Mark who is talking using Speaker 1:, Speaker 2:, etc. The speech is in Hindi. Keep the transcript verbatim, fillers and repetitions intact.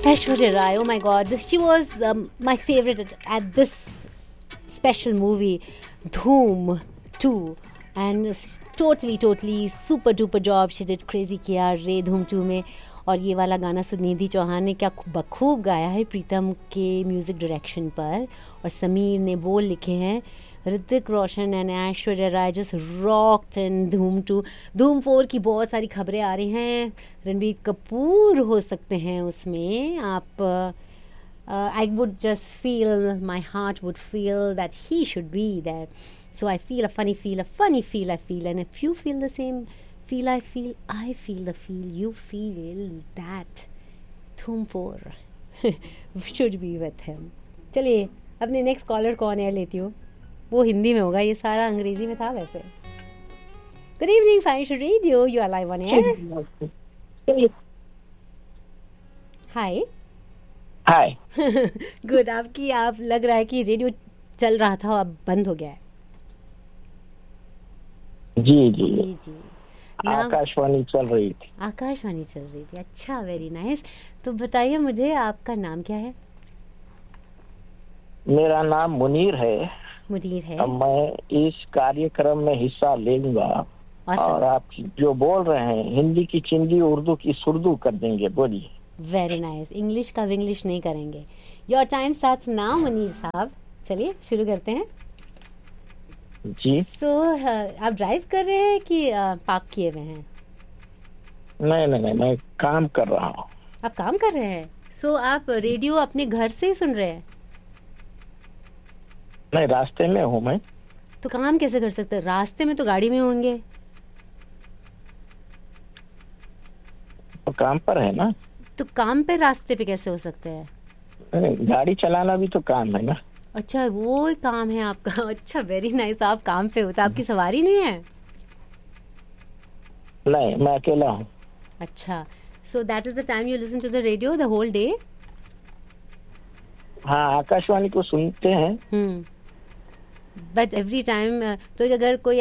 Speaker 1: Aishwarya Rai, oh my god, this, she was um, my favorite at, at this special movie, Dhoom two, and totally, totally super duper job she did. Crazy किया रे धूम टू में. और ये वाला गाना सुनिधि चौहान ने क्या बखूब गाया है प्रीतम के म्यूज़िक डायरेक्शन पर, और समीर ने बोल लिखे हैं. Hrithik Roshan and Aishwarya Rai just rocked इन धूम टू. धूम फोर की बहुत सारी खबरें आ रही हैं. रणबीर कपूर हो सकते हैं उसमें. आप I would just feel, my heart would feel that he should be there. So I feel a funny feel, a funny feel I feel, and if you feel the same feel I feel, I feel the feel, you feel that Dhoom four should be with him. चलिए अपने नेक्स्ट कॉलर कौन है लेती हूँ. वो हिंदी में होगा, ये सारा अंग्रेजी में था वैसे. Good evening financial radio, you are live on air. Hi
Speaker 2: hi.
Speaker 1: Good. आपकी आप लग रहा है कि रेडियो चल रहा था अब बंद हो गया है.
Speaker 2: जी जी
Speaker 1: जी जी
Speaker 2: आकाशवाणी चल रही थी.
Speaker 1: आकाशवाणी चल रही थी. अच्छा, वेरी नाइस. तो बताइए मुझे, आपका नाम क्या है?
Speaker 2: मेरा नाम मुनीर है.
Speaker 1: मुनीर है.
Speaker 2: अब मैं इस कार्यक्रम में हिस्सा लेऊंगा. awesome. और आप जो बोल रहे हैं हिंदी की चिंदी, उर्दू की सुर्दू कर देंगे. बोलिए.
Speaker 1: Very nice. इंग्लिश का विंग्लिश नहीं करेंगे. Your time starts now Munir साहब. चलिए शुरू करते हैं.
Speaker 2: जी.
Speaker 1: सो so, uh, आप ड्राइव कर रहे हैं कि uh, पार्क किए हुए हैं?
Speaker 2: नहीं नहीं नहीं, मैं काम कर रहा हूँ.
Speaker 1: आप काम कर रहे हैं. सो so, आप रेडियो अपने घर से ही सुन रहे हैं?
Speaker 2: नहीं, रास्ते में हूँ मैं.
Speaker 1: तो काम कैसे कर सकते हैं? रास्ते में तो गाड़ी में होंगे.
Speaker 2: तो काम पर है ना.
Speaker 1: तो काम पे रास्ते पे कैसे हो सकते हैं?
Speaker 2: गाड़ी चलाना भी तो काम है ना.
Speaker 1: अच्छा, वो काम है आपका. अच्छा, वेरी नाइस. आप काम पे हो तो आपकी सवारी नहीं है?
Speaker 2: नहीं, मैं अकेला हूँ.
Speaker 1: अच्छा, so that is the time you listen to the radio the whole day?
Speaker 2: हाँ, आकाशवाणी को सुनते हैं.
Speaker 1: हम्म. बट एवरी टाइम, तो अगर कोई